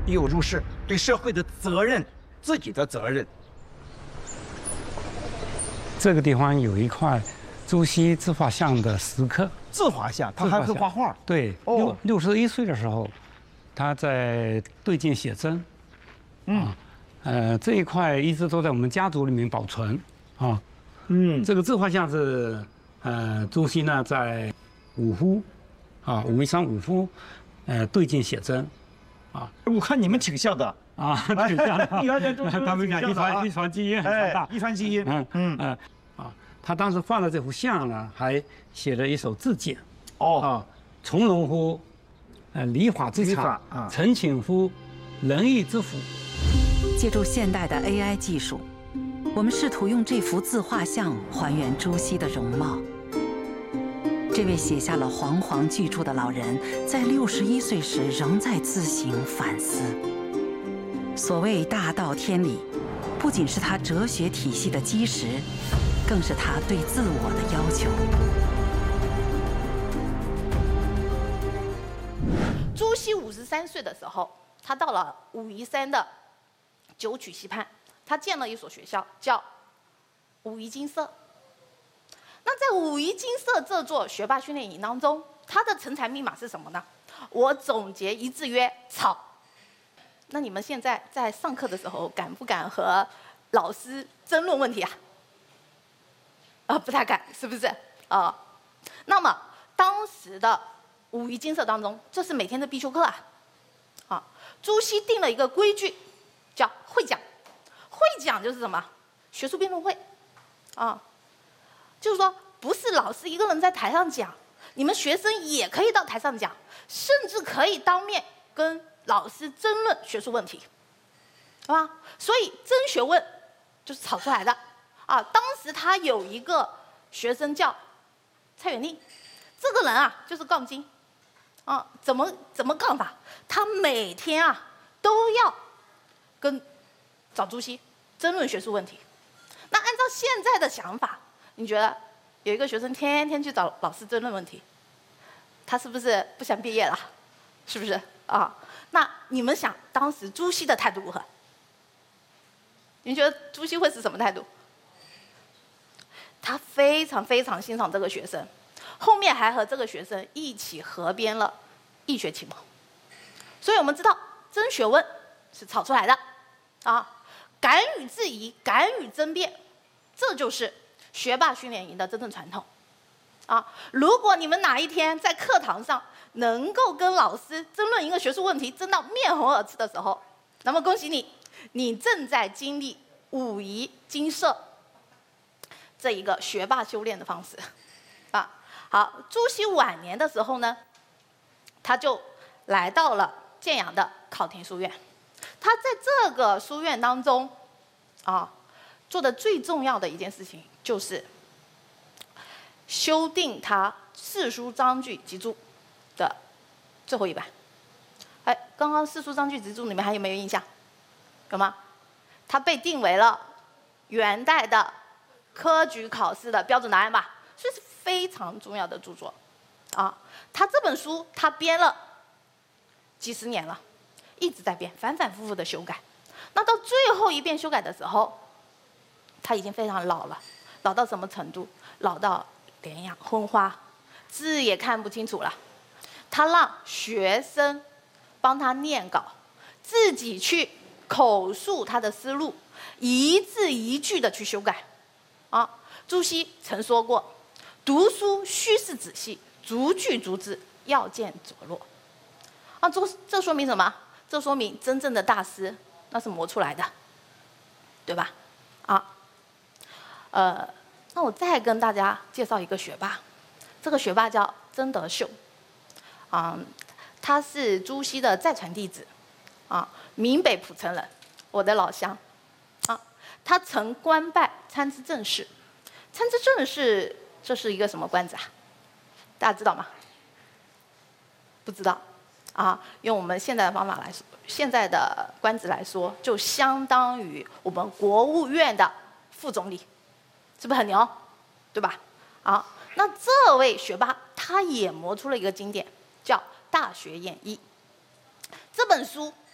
已有入世对社会的责任，自己的责任。 这个地方有一块朱熹自画像的石刻。 自画像，他还会画画。 对， 哦 61岁的时候，他在对镜写真。这一块一直都在我们家族里面保存啊。这个自画像是朱熹呢在武夫武夷山武夫对镜写真啊。 我看你们挺像的啊，挺像的。他们俩遗传基因很强大， 遗传基因。 他当时画的这幅像呢，还写了一首自荐。从容乎礼法之察，诚请乎仁义之辅。 借助现代的 AI 技术，我们试图用这幅自画像还原朱熹的容貌。这位写下了煌煌巨著的老人，在61岁时仍在自省反思。所谓大道天理，不仅是他哲学体系的基石，更是他对自我的要求。 朱熹53岁的时候，他到了武夷山的九曲溪畔，他建了一所学校，叫武夷精舍。那在武夷精舍这座学霸训练营当中，他的成才密码是什么呢？我总结一字曰草。那你们现在在上课的时候，敢不敢和老师争论问题啊？不太敢，是不是？那么当时的武夷精舍当中，这是每天的必修课啊。朱熹定了一个规矩，叫会讲。会讲就是什么？学术辩论会就是说，不是老师一个人在台上讲，你们学生也可以到台上讲，甚至可以当面跟老师争论学术问题，好吧？所以争学问就是吵出来的当时他有一个学生叫蔡元令，这个人就是杠精怎么杠法？他每天都要跟找朱熹争论学术问题。那按照现在的想法，你觉得有一个学生天天去找老师争论问题，他是不是不想毕业了？是不是那你们想当时朱熹的态度如何？你觉得朱熹会是什么态度？他非常非常欣赏这个学生，后面还和这个学生一起合编了《易学启蒙》。所以我们知道争学问是吵出来的敢于质疑，敢于争辩，这就是学霸训练营的真正传统如果你们哪一天在课堂上能够跟老师争论一个学术问题，争到面红耳赤的时候，那么恭喜你，你正在经历武夷精舍这一个学霸修炼的方式好，朱熹晚年的时候呢，他就来到了建阳的考亭书院。他在这个书院当中做的最重要的一件事情，就是修订他《四书章句集注》的最后一版。刚刚《四书章句集注》你们还有没有印象？有吗？它被定为了元代的科举考试的标准答案吧，所以是非常重要的著作他这本书他编了几十年了，一直在编，反反复复的修改。那到最后一遍修改的时候，他已经非常老了，老到什么程度？老到脸痒昏花，字也看不清楚了。他让学生帮他念稿，自己去口述他的思路，一字一句的去修改朱熹曾说过，读书须是仔细，逐句逐字，要见着落这说明什么？这说明真正的大师那是磨出来的，对吧那我再跟大家介绍一个学霸，这个学霸叫曾德秀他是朱熹的再传弟子闽北蒲城人，我的老乡他曾官拜参知政事。参知政事这是一个什么官子大家知道吗？不知道用我们现在的方法来说，现在的官职来说，就相当于我们国务院的副总理，是不是很牛？对吧？那这位学霸他也磨出了一个经典，叫《大学演义》。这本书